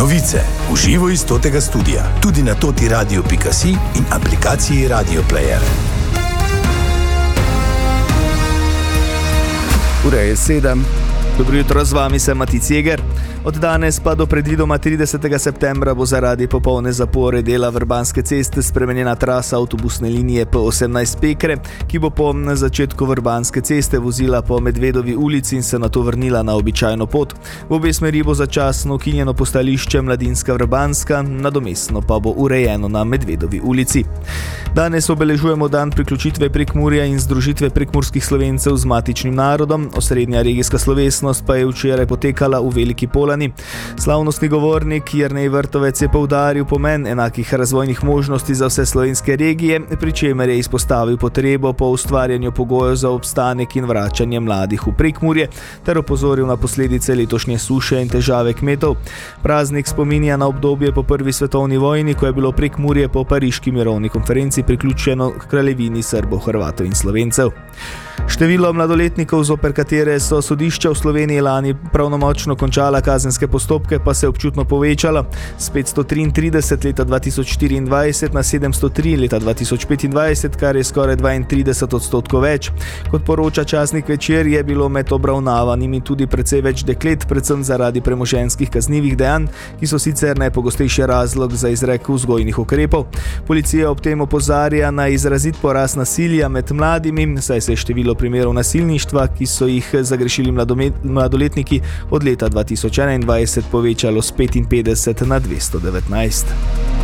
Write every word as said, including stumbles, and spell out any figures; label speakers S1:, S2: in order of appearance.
S1: Novice v živo iz Totega studia, tudi na toti radio pika si in aplikaciji Radio Player.
S2: Ura je sedem. Dobro jutro, z vami sem Matic Jeger. Od danes pa do predvidoma tridesetega septembra bo zaradi popolne zapore dela Vrbanske ceste spremenjena trasa avtobusne linije P osemnajst Pekre, ki bo po začetku Vrbanske ceste vozila po Medvedovi ulici in se nato vrnila na običajno pot. V obe smeri bo začasno ukinjeno postajališče Mladinska Vrbanska, nadomestno pa bo urejeno na Medvedovi ulici. Danes obeležujemo dan priključitve Prekmurja in združitve prekmurskih Slovencev z matičnim narodom. Osrednja regijska slovesnost pa je včeraj potekala v Veliki Polani. Slavnostni govornik Jernej Vrtovec je poudaril pomen enakih razvojnih možnosti za vse slovenske regije, pri čemer je izpostavil potrebo po ustvarjanju pogojev za obstanek in vračanje mladih v Prekmurje ter opozoril na posledice letošnje suše in težave kmetov. Praznik spominja na obdobje po prvi svetovni vojni, ko je bilo Prekmurje po pariški mirovni konferenci priključeno k kraljevini Srbov, Hrvatov in Slovencev. Število mladoletnikov, zoper katere so sodišča v Sloveniji lani pravnomočno končala kazenske postopke, pa se je občutno povečalo s petsto triintrideset leta dva tisoč štiriindvajset na sedemsto tri leta dva tisoč petindvajset, kar je skoraj dvaintrideset odstotkov več. Kot poroča časnik Večer, je bilo med obravnavanimi tudi precej več deklet, predvsem zaradi premoženjskih kaznivih dejanj, ki so sicer najpogostejši razlog za izrek vzgojnih ukrepov. Policija ob tem opozarja na izrazit porast nasilja med mladimi, saj se je število primerov nasilništva, ki so jih zagrešili mladoletniki, od leta dva tisoč enaindvajset povečalo s petinpetdeset na dvesto devetnajst.